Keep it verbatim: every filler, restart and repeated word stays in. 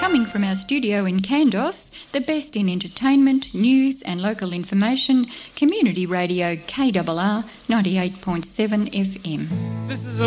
Coming from our studio in Kandos, the best in entertainment, news and local information, Community Radio K R R ninety-eight point seven F M. This is